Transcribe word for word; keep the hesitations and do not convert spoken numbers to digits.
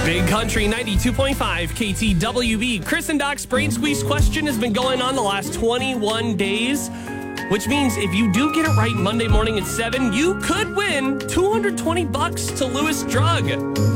Big Country ninety-two point five K T W B. Chris and Doc's Brain Squeeze question has been going on the last twenty-one days, which means if you do get it right Monday morning at seven, you could win two hundred twenty bucks to Lewis Drug.